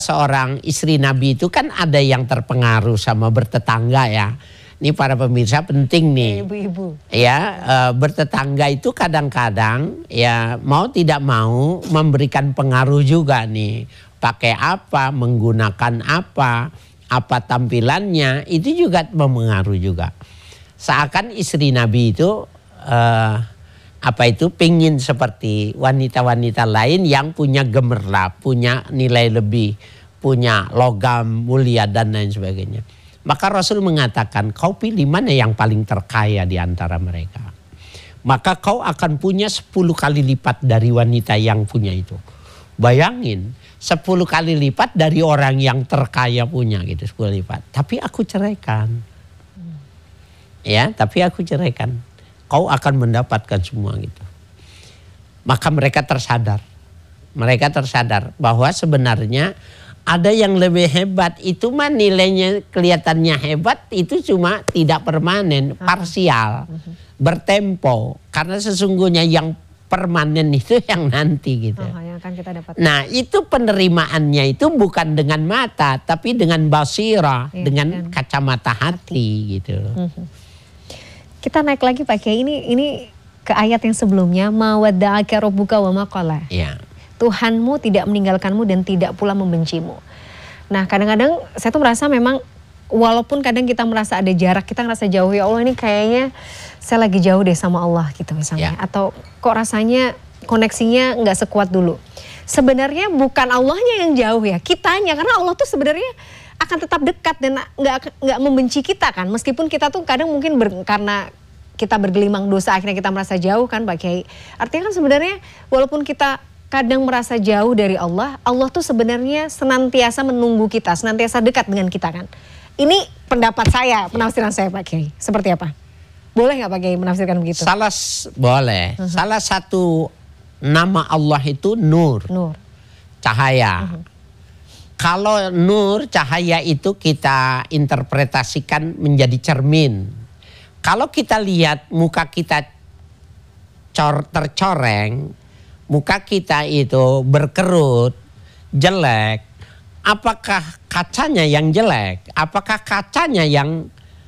Seorang istri Nabi itu kan ada yang terpengaruh sama bertetangga ya. Ini para pemirsa penting nih. Ibu-ibu. Ya, bertetangga itu kadang-kadang ya mau tidak mau memberikan pengaruh juga nih. Pakai apa, menggunakan apa tampilannya itu juga mempengaruhi juga. Seakan istri Nabi itu pingin seperti wanita-wanita lain yang punya gemerlap, punya nilai lebih, punya logam mulia dan lain sebagainya. Maka Rasul mengatakan, kau pilih mana yang paling terkaya di antara mereka. Maka kau akan punya 10 kali lipat dari wanita yang punya itu. Bayangin, 10 kali lipat dari orang yang terkaya punya gitu, 10 lipat. Tapi aku ceraikan. Ya, tapi aku ceraikan. Kau akan mendapatkan semua gitu. Maka mereka tersadar. Mereka tersadar bahwa sebenarnya ada yang lebih hebat. Itu mah nilainya kelihatannya hebat, itu cuma tidak permanen, parsial, bertempo. Karena sesungguhnya yang permanen itu yang nanti gitu. Yang akan kita dapatkan. Nah, itu penerimaannya itu bukan dengan mata, tapi dengan basirah, dengan kacamata hati gitu. Kita naik lagi Pak Kiai, ini ke ayat yang sebelumnya, mawadda'aka rabbuka wa ma qala. Ya. Tuhanmu tidak meninggalkanmu dan tidak pula membencimu. Nah, kadang-kadang saya tuh merasa memang walaupun kadang kita merasa ada jarak, kita ngerasa jauh, ya Allah ini kayaknya saya lagi jauh deh sama Allah gitu misalnya. Ya. Atau kok rasanya koneksinya nggak sekuat dulu. Sebenarnya bukan Allahnya yang jauh ya, kitanya, karena Allah tuh sebenarnya akan tetap dekat dan nggak membenci kita kan, meskipun kita tuh kadang mungkin karena kita bergelimang dosa akhirnya kita merasa jauh kan Pak Kiai. Artinya kan sebenarnya walaupun kita kadang merasa jauh dari Allah, Allah tuh sebenarnya senantiasa menunggu kita, senantiasa dekat dengan kita kan. Ini pendapat saya, penafsiran saya Pak Kiai. Seperti apa? Boleh nggak Pak Kiai menafsirkan begitu? Boleh. Salah satu nama Allah itu Nur. Nur. Cahaya. Kalau nur, cahaya itu kita interpretasikan menjadi cermin. Kalau kita lihat muka kita tercoreng, muka kita itu berkerut, jelek, apakah kacanya yang jelek? Apakah kacanya yang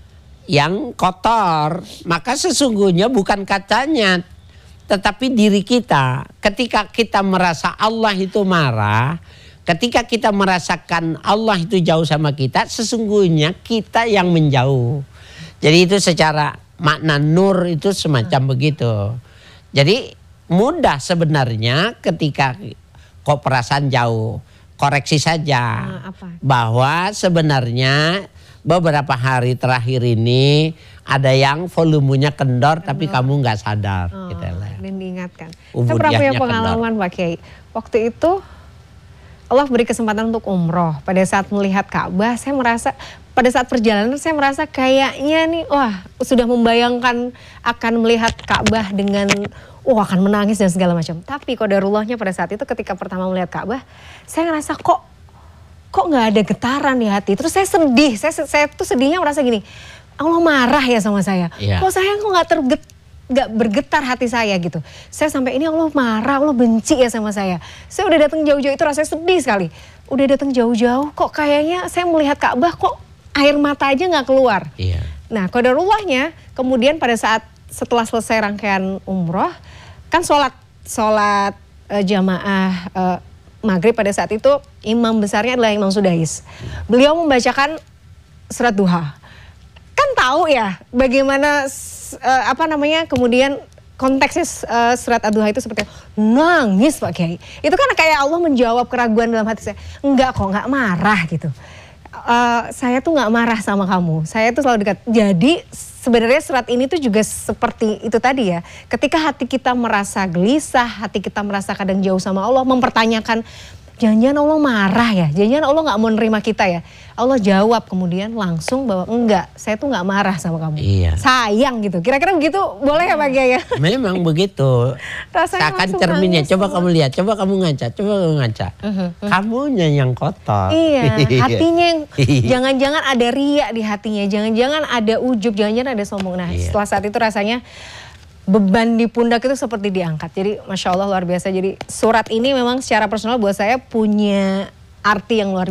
kotor? Maka sesungguhnya bukan kacanya, tetapi diri kita. Ketika kita merasa Allah itu marah, ketika kita merasakan Allah itu jauh sama kita, sesungguhnya kita yang menjauh. Jadi itu secara makna nur itu semacam begitu. Jadi mudah sebenarnya ketika kok perasaan jauh, koreksi saja bahwa sebenarnya beberapa hari terakhir ini ada yang volumenya kendor tapi kamu nggak sadar. Gitu lah. Dan diingatkan. Saya pernah punya pengalaman Pak Kiai. Waktu itu Allah beri kesempatan untuk umroh. Pada saat melihat Ka'bah, saya merasa pada saat perjalanan saya merasa kayaknya nih, wah sudah membayangkan akan melihat Ka'bah dengan akan menangis dan segala macam. Tapi qadarullahnya pada saat itu ketika pertama melihat Ka'bah, saya ngerasa kok nggak ada getaran di hati. Terus saya sedih. Saya tuh sedihnya merasa gini, Allah marah ya sama saya. Kok saya nggak bergetar hati saya gitu. Saya sampai ini Allah marah, Allah benci ya sama saya. Saya udah datang jauh-jauh itu rasanya sedih sekali. Udah datang jauh-jauh kok kayaknya saya melihat Ka'bah kok air mata aja nggak keluar. Iya. Nah qadarullahnya kemudian pada saat setelah selesai rangkaian umroh kan sholat jamaah maghrib pada saat itu imam besarnya adalah Imam Sudais. Beliau membacakan surat duha. Kan tahu ya bagaimana kemudian konteksnya surat ad-duha itu seperti nangis Pak Kiai. Itu kan kayak Allah menjawab keraguan dalam hati saya. Enggak kok, enggak marah gitu. Saya tuh enggak marah sama kamu. Saya tuh selalu dekat. Jadi sebenarnya surat ini tuh juga seperti itu tadi ya. Ketika hati kita merasa gelisah, hati kita merasa kadang jauh sama Allah, mempertanyakan jangan-jangan Allah marah ya, jangan-jangan Allah nggak mau nerima kita ya. Allah jawab kemudian langsung bahwa enggak, saya tuh nggak marah sama kamu. Iya. Sayang gitu. Kira-kira begitu boleh ya Pak Kiai ya? Memang begitu. Rasanya Seakan cerminnya. Coba kamu lihat, coba kamu ngaca, Kamunya yang kotor. Iya, hatinya yang jangan-jangan ada riak di hatinya, jangan-jangan ada ujub, jangan-jangan ada sombong. Nah, setelah saat itu rasanya beban di pundak itu seperti diangkat. Jadi Masya Allah luar biasa. Jadi surat ini memang secara personal buat saya punya arti yang luar biasa.